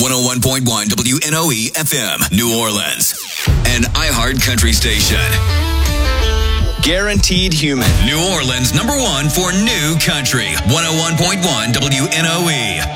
101.1 WNOE FM, New Orleans. An iHeart Country station. Guaranteed Human. New Orleans #1 for new country. 101.1 WNOE.